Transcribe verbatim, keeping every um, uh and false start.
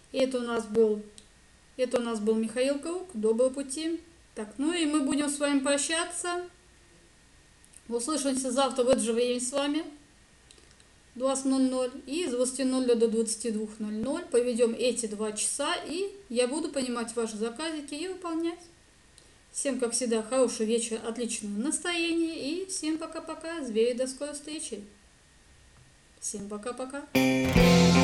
Это у нас был, это у нас был Михаил Круг. Доброго пути. Так, ну и мы будем с вами прощаться. Услышимся завтра в это же время с вами. двадцать ноль ноль. И с двадцати ноль до двадцати двух ноль ноль проведем эти два часа. И я буду понимать ваши заказики и выполнять. Всем, как всегда, хорошего вечера, отличного настроения. И всем пока-пока. Звери, до скорой встречи. Всем пока-пока.